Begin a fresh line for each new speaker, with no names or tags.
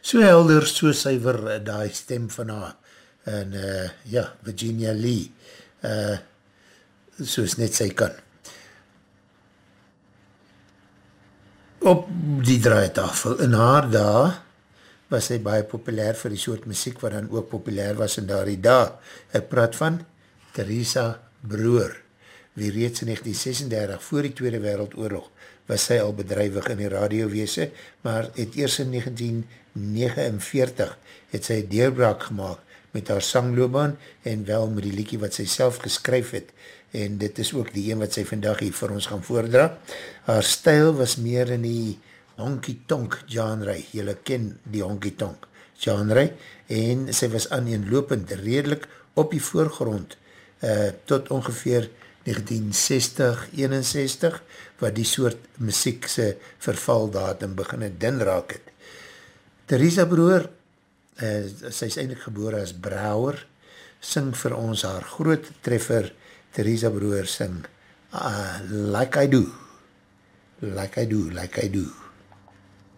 So helder, so suiwer, die stem van haar, en ja, Virginia Lee, soos net sy kan. Op die draaitafel, in haar dae, was sy baie populair vir die soort muziek wat dan ook populair was in daardie dae. Ek praat van Theresa Broer, wie reeds in 1936 voor die Tweede Wereldoorlog was sy al bedrijwig in die radiowese, maar het eers in 1949 het sy deurbraak gemaakt met haar sangloopbaan en wel met die liedjie wat sy self geskryf het, en dit is ook die een wat sy vandag hier vir ons gaan voordra. Haar styl was meer in die honky-tonk genre, jylle ken die honky-tonk genre, en sy was aaneenlopend redelik op die voorgrond, tot ongeveer 1960-61, wat die soort muziekse vervaldatum beginne din raak het. Theresa Broer, sy is eindelijk gebore as Brouwer, sing vir ons haar groot treffer. Theresa Broer sing Like I Do, Like I Do, Like I Do.